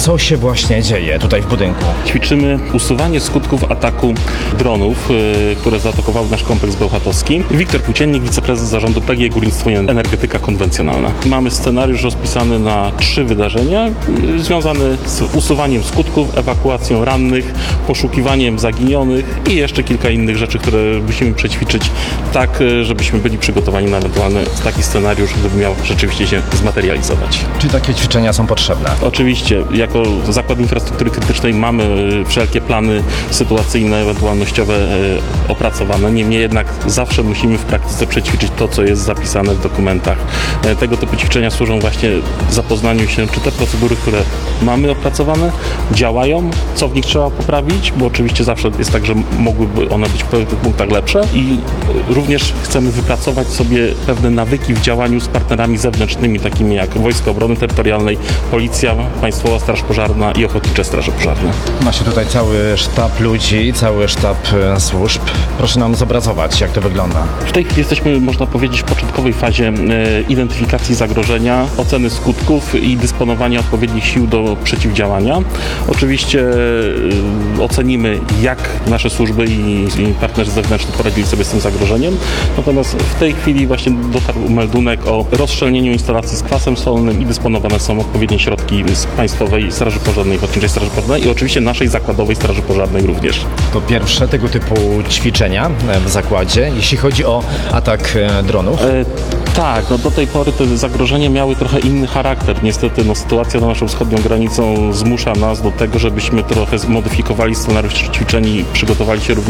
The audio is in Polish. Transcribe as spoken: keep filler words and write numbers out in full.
co się właśnie dzieje tutaj w budynku? Ćwiczymy usuwanie skutków ataku dronów, yy, które zaatakowały nasz kompleks bełchatowski. Wiktor Płóciennik, wiceprezes zarządu P G E Górnictwo i Energetyka Konwencjonalna. Mamy scenariusz rozpisany na trzy wydarzenia yy, związane z usuwaniem skutków, ewakuacją rannych, poszukiwaniem zaginionych i jeszcze kilka innych rzeczy, które musimy przećwiczyć tak, yy, żebyśmy byli przygotowani na ewentualny taki scenariusz, gdyby miał rzeczywiście się zmaterializować. Czy takie ćwiczenia są potrzebne? Oczywiście, jako Zakład Infrastruktury Krytycznej mamy wszelkie plany sytuacyjne, ewentualnościowe e, opracowane. Niemniej jednak zawsze musimy w praktyce przećwiczyć to, co jest zapisane w dokumentach. E, tego typu ćwiczenia służą właśnie zapoznaniu się, czy te procedury, które mamy opracowane, działają, co w nich trzeba poprawić, bo oczywiście zawsze jest tak, że mogłyby one być w pewnych punktach lepsze i również chcemy wypracować sobie pewne nawyki w działaniu z partnerami zewnętrznymi, takimi jak Wojska Obrony Terytorialnej, Policja, Państwowa Straż Pożarna i Ochotnicze Straże Pożarne. Ma się tutaj cały sztab ludzi, cały sztab e, służb. Proszę nam zobrazować, jak to wygląda. W tej chwili jesteśmy, można powiedzieć, w początkowej fazie e, identyfikacji zagrożenia, oceny skutków i dysponowania odpowiednich sił do przeciwdziałania. Oczywiście e, ocenimy, jak nasze służby i, i partnerzy zewnętrzni poradzili sobie z tym zagrożeniem. Natomiast w tej chwili właśnie dotarł meldunek o rozszczelnieniu instalacji z kwasem solnym i dysponowane są odpowiednie środki z Państwowej Straży Pożarnej, Ochotniczej Straży Pożarnej i oczywiście naszej Zakładowej Straży Pożarnej również. To pierwsze tego typu ćwiczenia w zakładzie, jeśli chodzi o atak e, dronów. E, tak, no do tej pory te zagrożenia miały trochę inny charakter. Niestety no, sytuacja za naszą wschodnią granicą zmusza nas do tego, żebyśmy trochę zmodyfikowali scenariusz ćwiczeń i przygotowali się również